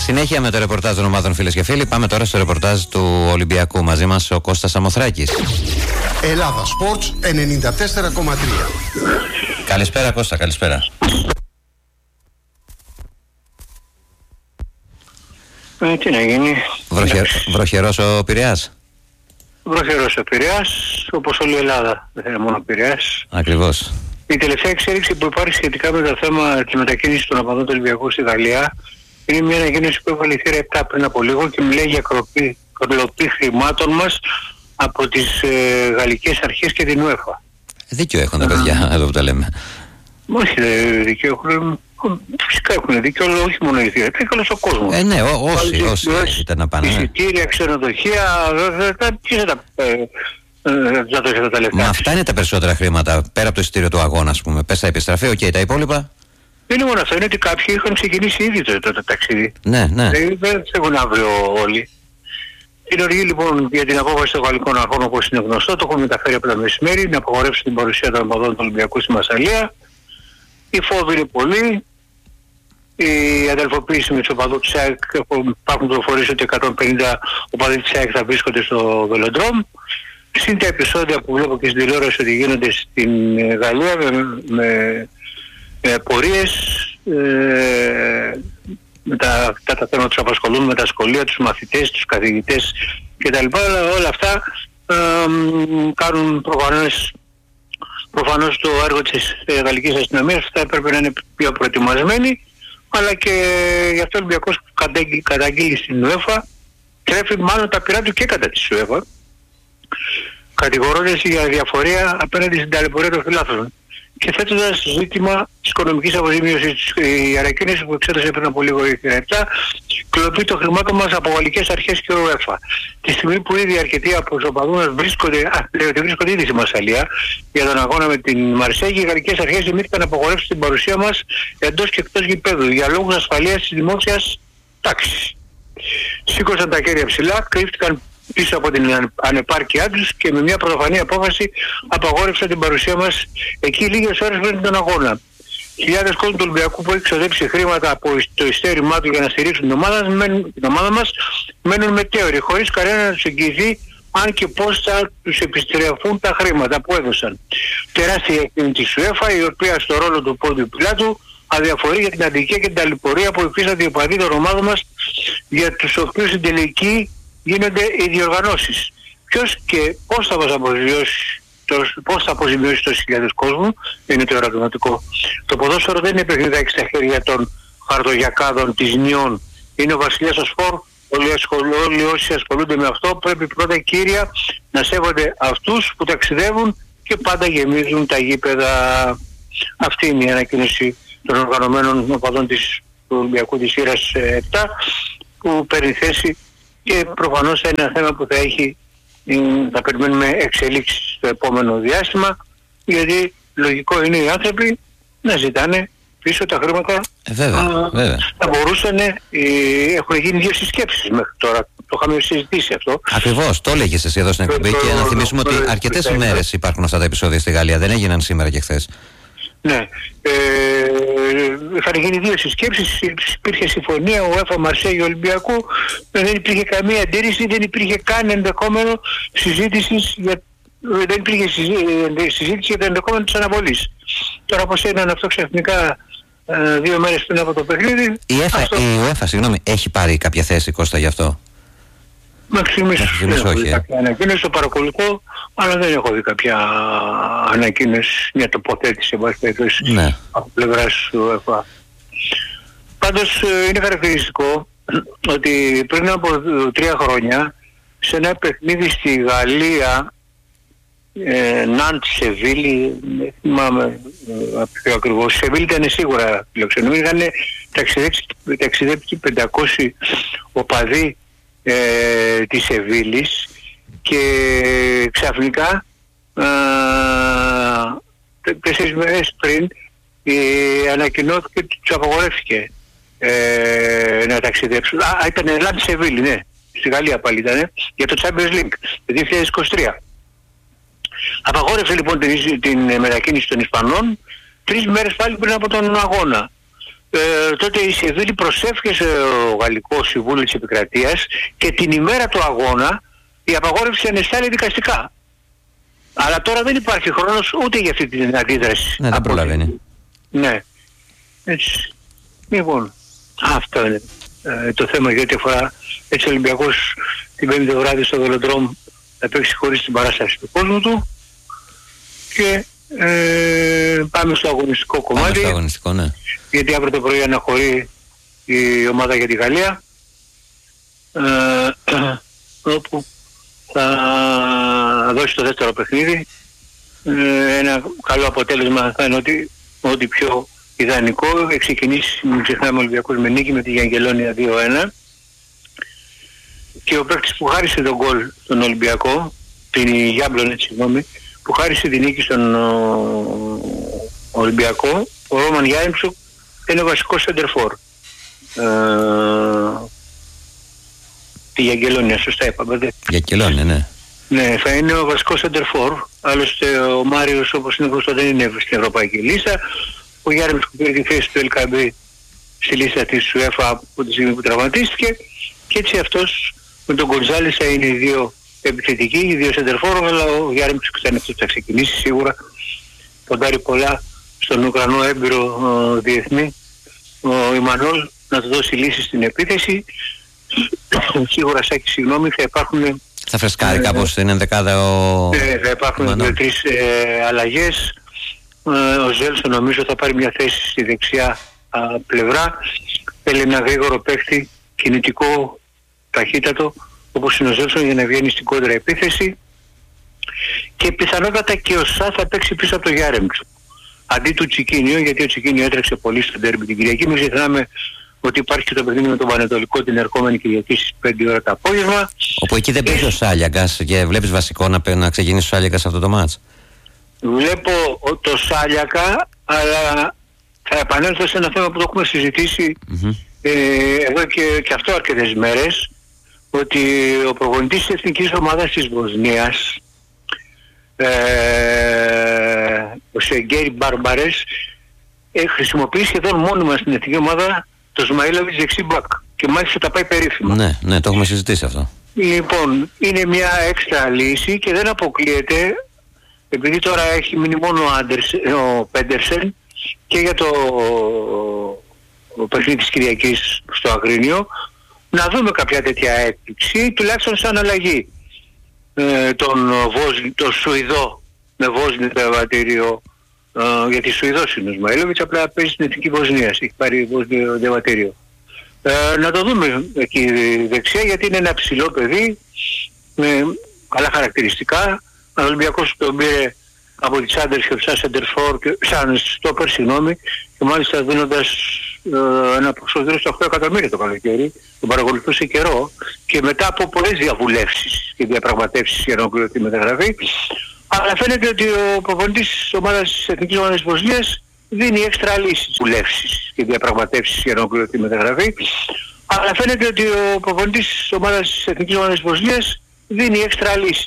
Συνέχεια με το ρεπορτάζ των ομάδων, φίλες και φίλοι. Πάμε τώρα στο ρεπορτάζ του Ολυμπιακού. Μαζί μας ο Κώστας Σαμοθράκης. Ελλάδα Sports 94,3. Καλησπέρα Κώστα, καλησπέρα. Τι να γίνει. Βροχερός ο Πειραιάς. Βροχερός ο Πειραιάς, όπως όλη η Ελλάδα. Δεν είναι μόνο ο Πειραιάς. Ακριβώς. Η τελευταία εξέλιξη που υπάρχει σχετικά με το θέμα της μετακίνησης των οπαδών του Ολυμπιακού στη Γαλλία είναι μια ανακοίνωση που έβαλε η θύρα 7 πριν από λίγο και μιλάει για κλοπή χρημάτων μας από τις γαλλικές αρχές και την UEFA. Δίκιο έχουν τα παιδιά εδώ που τα λέμε. Όχι, δίκιο έχουν. Φυσικά έχουν δίκιο, αλλά όχι μόνο η θύρα, είναι και όλος ο κόσμος. Ναι, όσοι ήταν να πάνε. Εισιτήρια, ξενοδοχεία, τι θα τα λεφτά. Μα αυτά είναι τα περισσότερα χρήματα, πέρα από το εισιτήριο του αγώνα, ας πούμε. Πες θα επιστραφεί, τα υπόλοιπα. Δεν είναι μόνο αυτό, είναι ότι κάποιοι είχαν ξεκινήσει ήδη το ταξίδι. Ναι. Δεν θέλουν αύριο όλοι. Την οργή λοιπόν για την απόφαση των γαλλικών αρχών, όπως είναι γνωστό, το έχουν μεταφέρει από το μεσημέρι, να απογορεύσει την παρουσία των οπαδών του Ολυμπιακού στη Μασσαλία. Οι φόβοι είναι πολλοί. Η αδελφοποίηση με τους οπαδούς της ΑΕΚ, υπάρχουν πληροφορίες ότι 150 οπαδοί της ΑΕΚ θα βρίσκονται στο Βελοντρόμ. Συν τα επεισόδια που βλέπω και στην τηλεόραση ότι γίνονται στην Γαλλία με πορείες, με τα θέματα τους απασχολούν, με τα σχολεία, τους μαθητές, τους καθηγητές κτλ. Όλα αυτά κάνουν προφανώς το έργο της γαλλικής αστυνομίας θα έπρεπε να είναι πιο προετοιμασμένοι, αλλά και γι' αυτό ο Ολυμπιακός καταγγείλει στην UEFA, τρέφει μάλλον τα πειρά του και κατά της UEFA, κατηγορώντας για διαφορία απέναντι στην ταλαιπωρία των φιλάθλων και θέτοντας ζήτημα της οικονομικής αποζημίωσης. Η ανακοίνωση που εξέτασε πριν από λίγο η 7 κλοπή των χρημάτων μας από γαλλικές αρχές και UEFA. Τη στιγμή που ήδη αρκετοί από τους οπαδούς μας βρίσκονται ήδη στη Μασσαλία για τον αγώνα με την Μαρσέγη, οι γαλλικές αρχές δημιούργηκαν να απογορεύσουν την παρουσία μας εντός και εκτός γηπέδου για λόγους ασφαλείας της δημόσιας τάξης. Σήκωσαν τα χέρια ψηλά, κρύφτηκαν πίσω από την ανεπάρκειά τους και με μια πρωτοφανή απόφαση απαγόρευσαν την παρουσία μας εκεί λίγες ώρες πριν τον αγώνα. Χιλιάδες κόσμοι του Ολυμπιακού που έχει ξοδέψει χρήματα από το ειστέρημά του για να στηρίξουν την ομάδα μας μένουν μετέωροι, χωρίς κανένα να τους εγγυηθεί αν και πώς θα τους επιστρέφουν τα χρήματα που έδωσαν. Τεράστια ευθύνη της UEFA, η οποία στο ρόλο του Πόντιου Πιλάτου αδιαφορεί για την αδικία και την ταλαιπωρία που υφίστανται οι οπαδοί των ομάδων μας, για τους οποίους στην τελική γίνονται οι διοργανώσεις. Ποιος και πώς θα μας αποζημιώσει, πώς θα αποζημιώσει τόσες χιλιάδες κόσμου, είναι το ερωτηματικό. Το ποδόσφαιρο δεν είναι παιχνιδάκι στα χέρια των χαρτογιακάδων της Νιών. Είναι ο βασιλιάς ο σπορ. Όλοι όσοι ασχολούνται με αυτό πρέπει πρώτα κύρια να σέβονται αυτούς που ταξιδεύουν και πάντα γεμίζουν τα γήπεδα. Αυτή είναι η ανακοίνωση των οργανωμένων οπαδών του Ολυμπιακού της σειράς 7 που παίρνει θέση και προφανώς είναι ένα θέμα που θα περιμένουμε εξελίξεις στο επόμενο διάστημα, γιατί λογικό είναι οι άνθρωποι να ζητάνε πίσω τα χρήματα. Βέβαια. Θα μπορούσαν, έχουν γίνει 2 συσκέψεις μέχρι τώρα, το είχαμε συζητήσει αυτό. Ακριβώς, το έλεγες εσύ εδώ στην εκπομπή και να θυμίσουμε ότι αρκετές ημέρες υπάρχουν αυτά τα επεισόδια στη Γαλλία, δεν έγιναν σήμερα και χθες. Ναι, είχαν γίνει 2 συσκέψεις, υπήρχε συμφωνία, ο UEFA Μαρσέγη Ολυμπιακού, δεν υπήρχε καμία αντίρρηση, δεν υπήρχε καν ενδεχόμενο συζήτησης δεν υπήρχε συζήτηση για το ενδεχόμενο της αναβολής. Τώρα πως έγιναν αυτό ξαφνικά 2 μέρες πριν από το παιχνίδι. Η UEFA, έχει πάρει κάποια θέση, Κώστα, γι' αυτό? Μέχρι στιγμής δεν έχω δει κάποια ανακοίνωση, το παρακολουθώ, αλλά δεν έχω δει κάποια ανακοίνωση, μια τοποθέτηση από πλευράς του UEFA. Πάντως είναι χαρακτηριστικό ότι πριν από 3 χρόνια σε ένα παιχνίδι στη Γαλλία, Ναντ, Σεβίλη, δεν θυμάμαι πιο ακριβώς, Σεβίλη ήταν σίγουρα φιλοξενούμενοι, είχαν ταξιδέψει 500 οπαδοί της Σεβίλης και ξαφνικά 4 μέρες πριν ανακοινώθηκε ότι τους απαγορεύτηκε να ταξιδέψουν. Ήταν Ελλάδα Σεβίλη, ναι, στη Γαλλία πάλι ήταν, για το Champions League το 2023. Απαγόρευσε λοιπόν την μετακίνηση των Ισπανών 3 μέρες πάλι πριν από τον αγώνα. τότε η Σεβίλη προσέφηκε ο Γαλλικό Συμβούλιο της Επικρατείας και την ημέρα του αγώνα η απαγόρευση ανεστάλλει δικαστικά. Αλλά τώρα δεν υπάρχει χρόνος ούτε για αυτή την αντίδραση. Ναι, δεν προλαβαίνει. Ναι. Έτσι. Λοιπόν, αυτό είναι το θέμα, γιατί αφορά έτσι ο Ολυμπιακός την 5η το βράδυ στο Βελοντρόμ θα παίξει χωρίς την παράσταση του κόσμου του και πάμε στο αγωνιστικό κομμάτι. Πάμε στο αγωνιστικό, ναι. Γιατί αύριο το πρωί αναχωρεί η ομάδα για τη Γαλλία, όπου θα δώσει το δεύτερο παιχνίδι. Ένα καλό αποτέλεσμα θα είναι ότι πιο ιδανικό. Ξεκινήσει, μην ξεχνάμε, ο Ολυμπιακός με νίκη με τη Γιαγγελόνια 2-1 και ο παίκτης που χάρισε τον γκολ στον Ολυμπιακό, την Γιάμπλονετ, συγγνώμη, που χάρισε τη νίκη στον Ολυμπιακό, ο Ρόμαν Γιάρεμτσουκ, είναι ο βασικός σεντερφόρ. Τη Γιαγγελόνια, σωστά είπαμε. Γιαγγελόνια, ναι. Ναι, θα είναι ο βασικός σεντερφόρ. Άλλωστε ο Μάριος, όπως είναι γνωστό, δεν είναι στην ευρωπαϊκή λίστα. Ο Γιάρεμτσουκ πήρε τη θέση του LKB στη λίστα της UEFA από τη στιγμή που τραυματίστηκε και έτσι αυτός με τον Γκοντζάλης θα είναι οι δύο επιθετικοί, οι δύο σεντερφόρ, αλλά ο Γιάρεμτσουκ θα είναι αυτός που θα ξεκινήσει σίγουρα. Ποντάρει πολλά στον Ουκρανό έμπειρο διεθνή, ο Ιμανόλ, να του δώσει λύση στην επίθεση. Σίγουρα, Σάκη, συγγνώμη, θα υπάρχουν... Θα φρεσκάρει κάπως την ενδεκάδα ο... θα υπάρχουν 2-3 αλλαγές. Ο Ζέλσον νομίζω θα πάρει μια θέση στη δεξιά πλευρά. Θέλει ένα γρήγορο παίχτη, κινητικό, ταχύτατο, όπως είναι ο Ζέλσον, για να βγαίνει στην κόντρα επίθεση. Και πιθανότατα και ο Σα θα παίξει πίσω από το Γιάρεμτσουκ αντί του Τσικίνιο, γιατί ο Τσικίνιο έτρεξε πολύ στο ντέρμπι την Κυριακή. Μην ξεχνάμε ότι υπάρχει και το παιχνίδι με τον Πανετολικό την ερχόμενη Κυριακή στις 5 ώρα το απόγευμα. Όπου εκεί δεν παίζει ο Σάλιακας και βλέπεις βασικό να ξεκινήσει ο Σάλιακας αυτό το μάτς. Βλέπω το Σάλιακα, αλλά θα επανέλθω σε ένα θέμα που το έχουμε συζητήσει εδώ και αυτό αρκετές μέρες, ότι ο προπονητής της εθνικής ομάδας της Βοσνίας, ο Σεγγέρι Μπάρμπαρες, χρησιμοποιεί σχεδόν μόνιμα στην εθνική ομάδα το Σμαΐλοβιτς δεξί μπακ και μάλιστα τα πάει περίφημα. Ναι, ναι, το έχουμε συζητήσει αυτό. Λοιπόν, είναι μια έξτρα λύση και δεν αποκλείεται, επειδή τώρα έχει μείνει μόνο ο Πέντερσεν και για το παιχνίδι της Κυριακής στο Αγρίνιο, να δούμε κάποια τέτοια έκπληξη, τουλάχιστον σαν αλλαγή. Τον Σουηδό με Βόσνιο διαβατήριο, γιατί Σουηδός είναι ο Σμαΐλοβιτς, απλά παίζει στην εθνική Βοσνίας, έχει πάρει Βόσνιο διαβατήριο. Να το δούμε εκεί δεξιά, γιατί είναι ένα ψηλό παιδί με καλά χαρακτηριστικά. Ο Ολυμπιακός τον πήρε από τις Άντερς και σαν σεντερφόρ, σαν στόπερ, συγγνώμη, και μάλιστα δίνοντας ένα ποσοστό στο 8 εκατομμύρια το καλοκαίρι. Τον παρακολουθούσε καιρό και μετά από πολλές διαβουλεύσεις και διαπραγματεύσεις για να ολοκληρωθεί τη μεταγραφή. Αλλά φαίνεται ότι ο προπονητής της ομάδας της εθνικής ομάδας της Βοσνίας δίνει έξτρα λύσεις, διαβουλεύσεις και διαπραγματεύσεις για να ολοκληρωθεί τη μεταγραφή. Αλλά φαίνεται ότι ο προπονητής της ομάδας της εθνικής ομάδας της Βοσνίας δίνει έξτρα λύσεις.